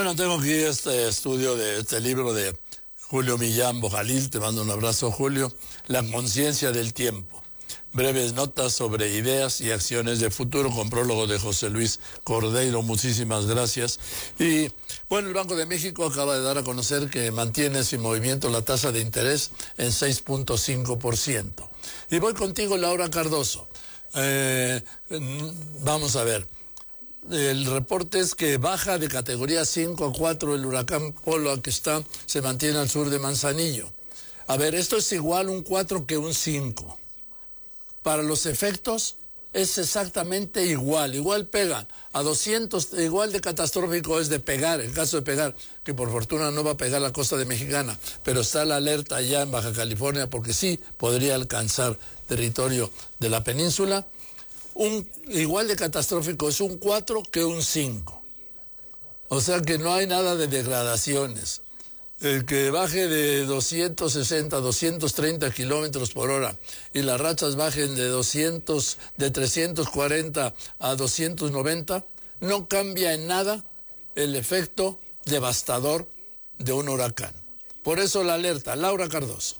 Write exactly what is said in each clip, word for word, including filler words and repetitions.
Bueno, tengo aquí este estudio de este libro de Julio Millán Bojalil, te mando un abrazo, Julio, La conciencia del tiempo. Breves notas sobre ideas y acciones de futuro, con prólogo de José Luis Cordeiro. Muchísimas gracias. Y bueno, el Banco de México acaba de dar a conocer que mantiene sin movimiento la tasa de interés en seis punto cinco por ciento. Y voy contigo, Laura Cardoso. Eh, vamos a ver. El reporte es que baja de categoría cinco a cuatro el huracán Polo, que está, se mantiene al sur de Manzanillo. A ver, esto es igual un cuatro que un cinco. Para los efectos es exactamente igual, igual pegan a doscientos, igual de catastrófico es de pegar, en caso de pegar, que por fortuna no va a pegar la costa de Mexicana, pero está la alerta allá en Baja California porque sí podría alcanzar territorio de la península. Un, igual de catastrófico es un cuatro que un cinco. O sea que no hay nada de degradaciones. El que baje de doscientos sesenta a doscientos treinta kilómetros por hora y las rachas bajen de doscientos, de trescientos cuarenta a doscientos noventa, no cambia en nada el efecto devastador de un huracán. Por eso la alerta. Laura Cardoso.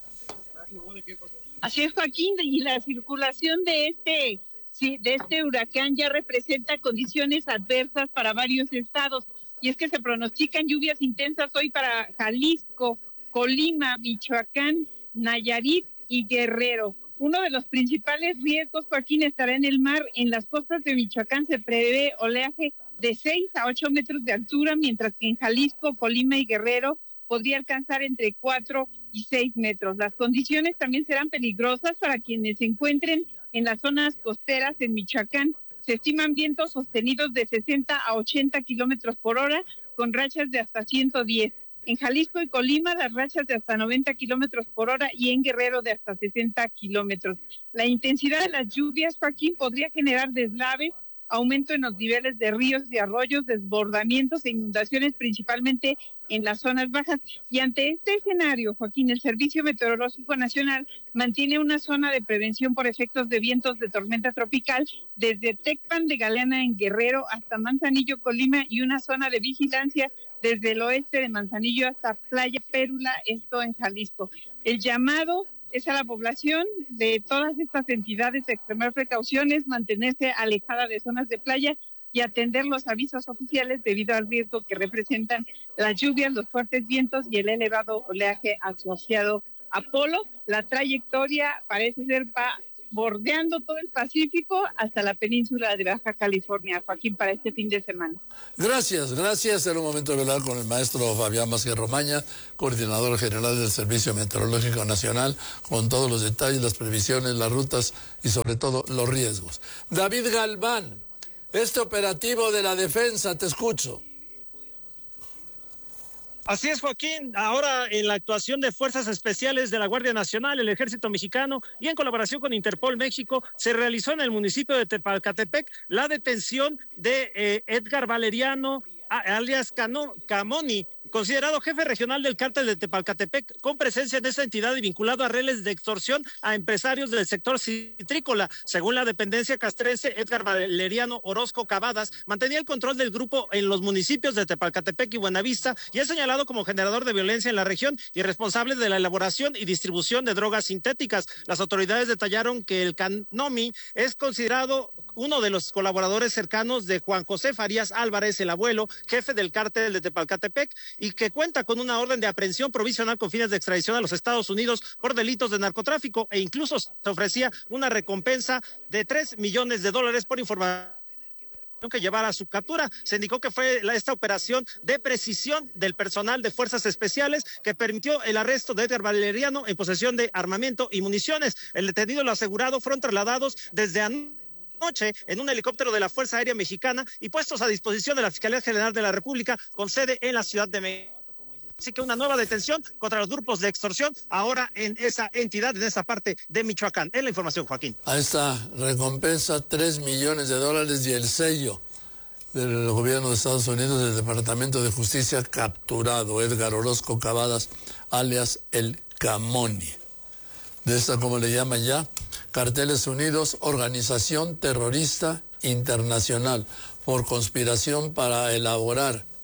Así es, Joaquín, y la circulación de este... Sí, de este huracán ya representa condiciones adversas para varios estados, y es que se pronostican lluvias intensas hoy para Jalisco, Colima, Michoacán, Nayarit y Guerrero. Uno de los principales riesgos, Joaquín, estará en el mar. En las costas de Michoacán se prevé oleaje de seis a ocho metros de altura, mientras que en Jalisco, Colima y Guerrero podría alcanzar entre cuatro y seis metros. Las condiciones también serán peligrosas para quienes se encuentren en las zonas costeras. En Michoacán se estiman vientos sostenidos de sesenta a ochenta kilómetros por hora, con rachas de hasta ciento diez. En Jalisco y Colima, las rachas de hasta noventa kilómetros por hora, y en Guerrero de hasta sesenta kilómetros. La intensidad de las lluvias, Joaquín, podría generar deslaves, aumento en los niveles de ríos y arroyos, desbordamientos e inundaciones, principalmente en las zonas bajas. Y ante este escenario, Joaquín, el Servicio Meteorológico Nacional mantiene una zona de prevención por efectos de vientos de tormenta tropical desde Tecpan de Galeana en Guerrero hasta Manzanillo, Colima, y una zona de vigilancia desde el oeste de Manzanillo hasta Playa Pérula, esto en Jalisco. El llamado es a la población de todas estas entidades de extremar precauciones, mantenerse alejada de zonas de playa y atender los avisos oficiales debido al riesgo que representan las lluvias, los fuertes vientos y el elevado oleaje asociado a Polo. La trayectoria parece ser va bordeando todo el Pacífico hasta la península de Baja California, Joaquín, para este fin de semana. Gracias, gracias. Era un momento de hablar con el maestro Fabián Vázquez Romaña, coordinador general del Servicio Meteorológico Nacional, con todos los detalles, las previsiones, las rutas y sobre todo los riesgos. David Galván, este operativo de la defensa, te escucho. Así es, Joaquín. Ahora, en la actuación de Fuerzas Especiales de la Guardia Nacional, el Ejército Mexicano y en colaboración con Interpol México, se realizó en el municipio de Tepalcatepec la detención de eh, Edgar Valeriano, alias Cano, Camoni, considerado jefe regional del cártel de Tepalcatepec, con presencia en esta entidad y vinculado a redes de extorsión a empresarios del sector citrícola. Según la dependencia castrense, Edgar Valeriano Orozco Cavadas mantenía el control del grupo en los municipios de Tepalcatepec y Buenavista, y es señalado como generador de violencia en la región y responsable de la elaboración y distribución de drogas sintéticas. Las autoridades detallaron que el Canomi es considerado uno de los colaboradores cercanos de Juan José Farías Álvarez, el abuelo, jefe del cártel de Tepalcatepec, y que cuenta con una orden de aprehensión provisional con fines de extradición a los Estados Unidos por delitos de narcotráfico, e incluso se ofrecía una recompensa de tres millones de dólares por información que llevara a su captura. Se indicó que fue la, esta operación de precisión del personal de Fuerzas Especiales que permitió el arresto de Edgar Valeriano en posesión de armamento y municiones. El detenido y lo asegurado fueron trasladados desde anoche noche en un helicóptero de la Fuerza Aérea Mexicana y puestos a disposición de la Fiscalía General de la República con sede en la Ciudad de México. Así que una nueva detención contra los grupos de extorsión ahora en esa entidad, en esa parte de Michoacán. Es la información, Joaquín. A esta recompensa, tres millones de dólares y el sello del gobierno de Estados Unidos, del Departamento de Justicia, capturado Edgar Orozco Cavadas, alias el Camoni. De esta, ¿cómo le llaman ya? Carteles Unidos, organización terrorista internacional, por conspiración para elaborar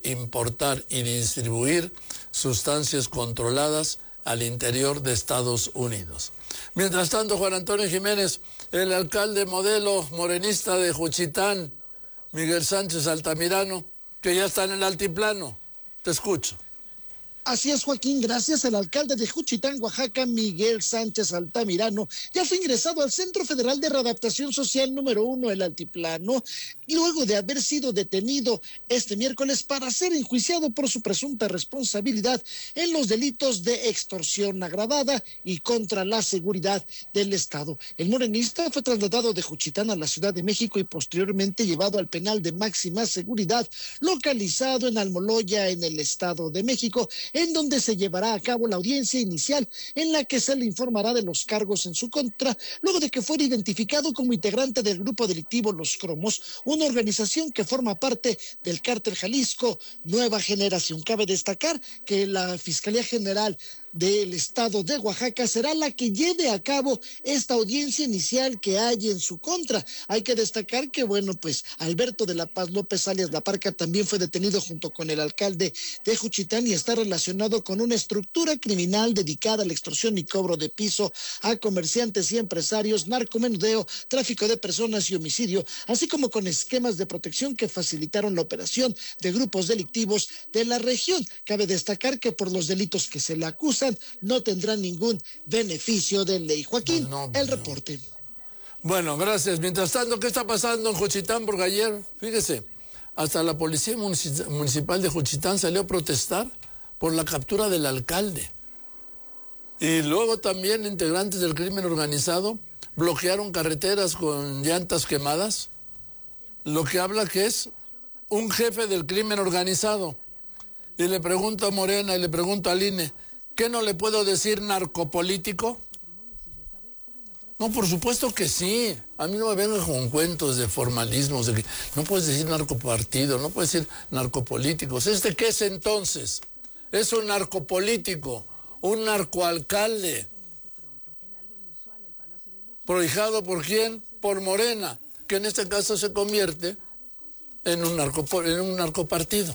importar y distribuir sustancias controladas al interior de Estados Unidos. Mientras tanto, Juan Antonio Jiménez, el alcalde modelo morenista de Juchitán, Miguel Sánchez Altamirano, que ya está en el altiplano. Te escucho. Así es, Joaquín, gracias. El alcalde de Juchitán, Oaxaca, Miguel Sánchez Altamirano, ya fue ingresado al Centro Federal de Readaptación Social número uno, el Altiplano, luego de haber sido detenido este miércoles para ser enjuiciado por su presunta responsabilidad en los delitos de extorsión agravada y contra la seguridad del Estado. El morenista fue trasladado de Juchitán a la Ciudad de México y posteriormente llevado al penal de máxima seguridad, localizado en Almoloya, en el Estado de México, en donde se llevará a cabo la audiencia inicial en la que se le informará de los cargos en su contra, luego de que fuera identificado como integrante del grupo delictivo Los Cromos, una organización que forma parte del Cártel Jalisco Nueva Generación. Cabe destacar que la Fiscalía General del Estado de Oaxaca será la que lleve a cabo esta audiencia inicial que hay en su contra. Hay que destacar que, bueno, pues Alberto de la Paz López, alias La Parca, también fue detenido junto con el alcalde de Juchitán y está relacionado con una estructura criminal dedicada a la extorsión y cobro de piso a comerciantes y empresarios, narcomenudeo, tráfico de personas y homicidio, así como con esquemas de protección que facilitaron la operación de grupos delictivos de la región. Cabe destacar que por los delitos que se le acusan no tendrán ningún beneficio de ley. Joaquín, no, no, el reporte. Bueno, gracias. Mientras tanto, ¿qué está pasando en Juchitán? Porque ayer, fíjese, hasta la Policía Municipal de Juchitán salió a protestar por la captura del alcalde. Y luego también integrantes del crimen organizado bloquearon carreteras con llantas quemadas, lo que habla que es un jefe del crimen organizado. Y le pregunto a Morena y le pregunto al I N E, ¿qué no le puedo decir narcopolítico? No, por supuesto que sí. A mí no me vengan con cuentos de formalismos, de que no puedes decir narcopartido, no puedes decir narcopolíticos. ¿Este qué es entonces? Es un narcopolítico, un narcoalcalde. ¿Prohijado por quién? Por Morena, que en este caso se convierte en un, narco, en un narcopartido.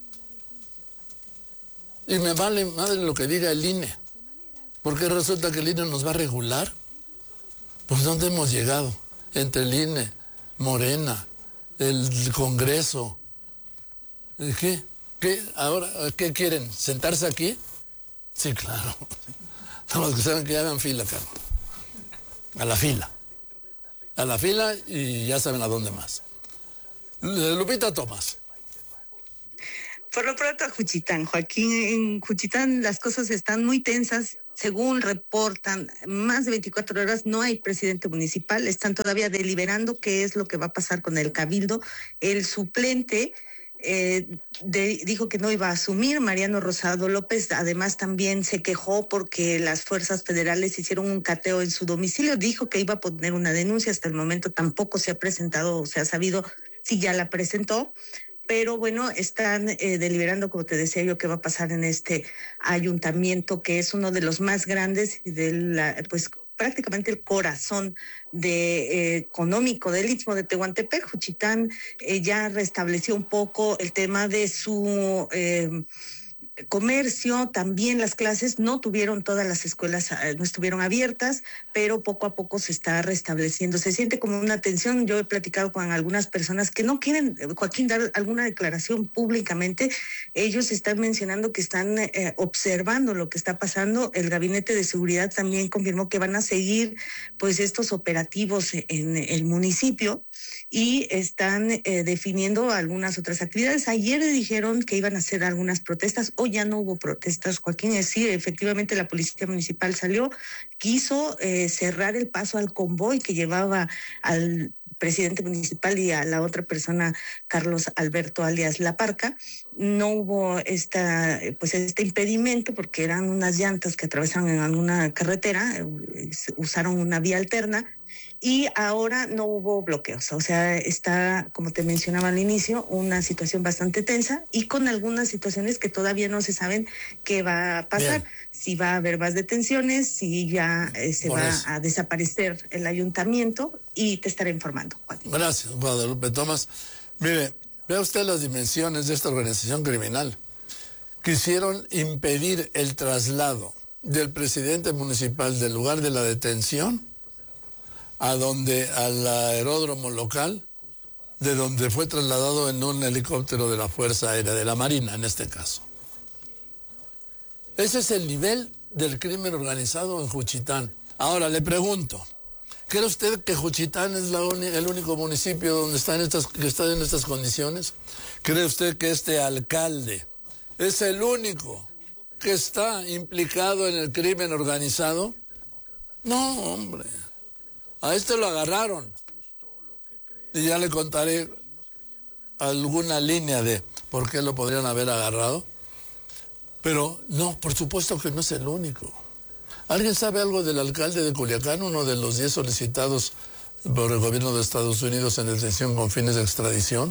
Y me vale madre lo que diga el I N E. Porque resulta que el I N E nos va a regular. Pues ¿dónde hemos llegado? Entre el I N E, Morena, el Congreso. ¿Qué? ¿Qué? Ahora, ¿qué quieren? ¿Sentarse aquí? Sí, claro. Los que saben que hagan fila, Carlos. A la fila. A la fila y ya saben a dónde más. Lupita Tomás. Por lo pronto a Juchitán, Joaquín, en Juchitán las cosas están muy tensas. Según reportan, más de veinticuatro horas no hay presidente municipal, están todavía deliberando qué es lo que va a pasar con el cabildo. El suplente eh, de, dijo que no iba a asumir, Mariano Rosado López, además también se quejó porque las fuerzas federales hicieron un cateo en su domicilio, dijo que iba a poner una denuncia, hasta el momento tampoco se ha presentado o se ha sabido si ya la presentó. Pero bueno, están eh, deliberando, como te decía yo, qué va a pasar en este ayuntamiento, que es uno de los más grandes y de la, pues prácticamente el corazón de, eh, económico del Istmo de Tehuantepec. Juchitán eh, ya restableció un poco el tema de su eh, comercio, también las clases, no tuvieron todas las escuelas, no estuvieron abiertas, pero poco a poco se está restableciendo. Se siente como una tensión. Yo he platicado con algunas personas que no quieren, Joaquín, dar alguna declaración públicamente. Ellos están mencionando que están eh, observando lo que está pasando. El Gabinete de Seguridad también confirmó que van a seguir pues estos operativos en el municipio y están eh, definiendo algunas otras actividades. Ayer dijeron que iban a hacer algunas protestas. Hoy ya no hubo protestas, Joaquín. Es decir, efectivamente la Policía Municipal salió, quiso eh, cerrar el paso al convoy que llevaba al presidente municipal y a la otra persona, Carlos Alberto alias La Parca. No hubo esta, pues este impedimento porque eran unas llantas que atravesaron en alguna carretera, usaron una vía alterna y ahora no hubo bloqueos. O sea, está, como te mencionaba al inicio, una situación bastante tensa y con algunas situaciones que todavía no se saben qué va a pasar. Bien. Si va a haber más detenciones, si ya eh, se Por va eso. a desaparecer el ayuntamiento y te estaré informando, Juan. Gracias, Guadalupe Tomás. Mire, Vea usted las dimensiones de esta organización criminal. Quisieron impedir el traslado del presidente municipal del lugar de la detención a donde, al aeródromo local, de donde fue trasladado en un helicóptero de la Fuerza Aérea, de la Marina en este caso. Ese es el nivel del crimen organizado en Juchitán. Ahora le pregunto, ¿cree usted que Juchitán es la uni- el único municipio donde está en estas, que está en estas condiciones? ¿Cree usted que este alcalde es el único que está implicado en el crimen organizado? No, hombre. A este lo agarraron. Y ya le contaré alguna línea de por qué lo podrían haber agarrado. Pero no, por supuesto que no es el único. ¿Alguien sabe algo del alcalde de Culiacán, uno de los diez solicitados por el gobierno de Estados Unidos en detención con fines de extradición?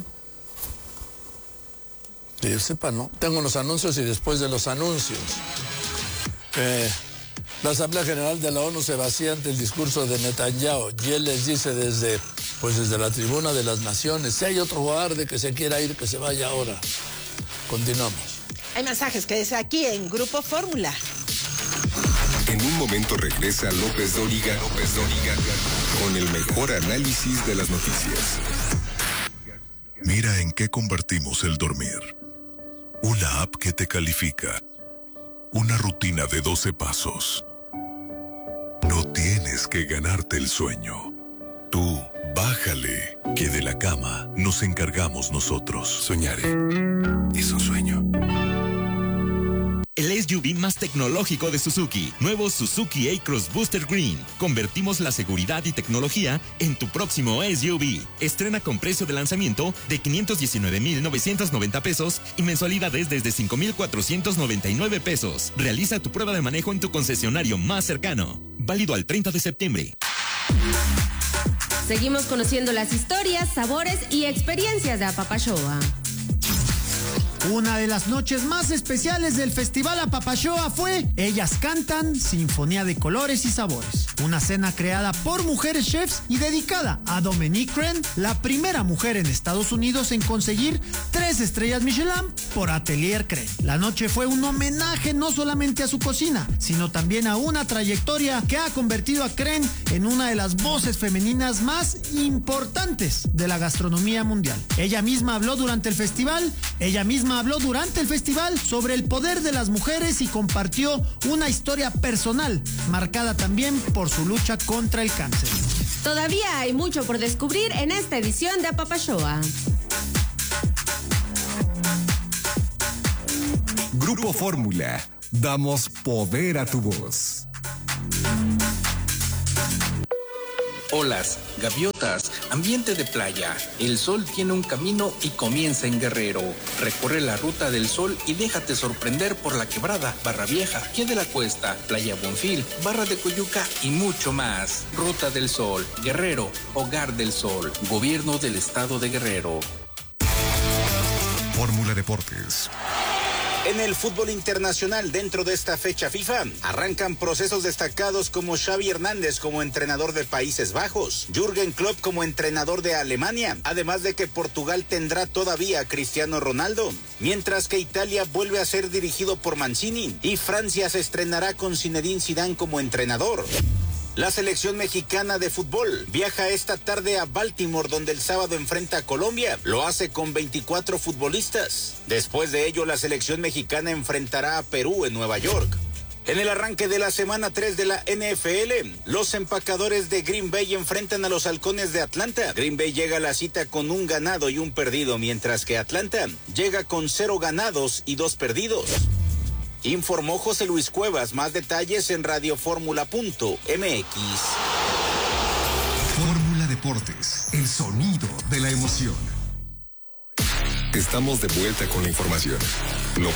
Que yo sepa, no. Tengo los anuncios y después de los anuncios. Eh, la Asamblea General de la ONU se vacía ante el discurso de Netanyahu y él les dice desde, pues desde la tribuna de las naciones, si hay otro guardia que se quiera ir, que se vaya ahora. Continuamos. Hay mensajes que dice aquí en Grupo Fórmula. En un momento regresa López Dóriga, López Dóriga, con el mejor análisis de las noticias. Mira en qué convertimos el dormir. Una app que te califica. Una rutina de doce pasos. No tienes que ganarte el sueño. Tú, bájale, que de la cama nos encargamos nosotros. Soñaré. Es un sueño. El S U V más tecnológico de Suzuki. Nuevo Suzuki A-Cross Booster Green. Convertimos la seguridad y tecnología en tu próximo S U V. Estrena con precio de lanzamiento de quinientos diecinueve mil novecientos noventa pesos y mensualidades desde cinco mil cuatrocientos noventa y nueve pesos. Realiza tu prueba de manejo en tu concesionario más cercano. Válido al treinta de septiembre. Seguimos conociendo las historias, sabores y experiencias de Apapashoa. Una de las noches más especiales del Festival Apapashoa fue Ellas Cantan, Sinfonía de Colores y Sabores. Una cena creada por mujeres chefs y dedicada a Dominique Crenn, la primera mujer en Estados Unidos en conseguir tres estrellas Michelin por Atelier Crenn. La noche fue un homenaje no solamente a su cocina, sino también a una trayectoria que ha convertido a Crenn en una de las voces femeninas más importantes de la gastronomía mundial. Ella misma habló durante el festival, ella misma habló durante el festival sobre el poder de las mujeres y compartió una historia personal, marcada también por su lucha contra el cáncer. Todavía hay mucho por descubrir en esta edición de Apapashoa. Grupo Fórmula. Damos poder a tu voz. Olas, gaviotas, ambiente de playa. El sol tiene un camino y comienza en Guerrero. Recorre la ruta del sol y déjate sorprender por La Quebrada, Barra Vieja, Pie de la Cuesta, Playa Bonfil, Barra de Coyuca y mucho más. Ruta del Sol, Guerrero, Hogar del Sol, Gobierno del Estado de Guerrero. Fórmula Deportes. En el fútbol internacional, dentro de esta fecha FIFA, arrancan procesos destacados como Xavi Hernández como entrenador de Países Bajos, Jürgen Klopp como entrenador de Alemania, además de que Portugal tendrá todavía a Cristiano Ronaldo, mientras que Italia vuelve a ser dirigido por Mancini y Francia se estrenará con Zinedine Zidane como entrenador. La selección mexicana de fútbol viaja esta tarde a Baltimore, donde el sábado enfrenta a Colombia. Lo hace con veinticuatro futbolistas. Después de ello, la selección mexicana enfrentará a Perú en Nueva York. En el arranque de la semana tres de la N F L, los empacadores de Green Bay enfrentan a los halcones de Atlanta. Green Bay llega a la cita con un ganado y un perdido, mientras que Atlanta llega con cero ganados y dos perdidos. Informó José Luis Cuevas. Más detalles en radioformula punto m x. Fórmula Deportes, el sonido de la emoción. Estamos de vuelta con la información. Lo